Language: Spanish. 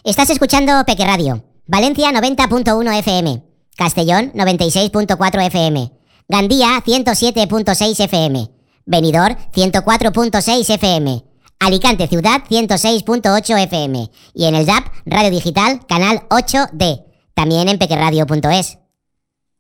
Estás escuchando Peque Radio. Valencia 90.1 FM. Castellón 96.4 FM. Gandía 107.6 FM. Benidorm 104.6 FM. Alicante Ciudad 106.8 FM. Y en el DAB, Radio Digital, canal 8D. También en pequeradio.es.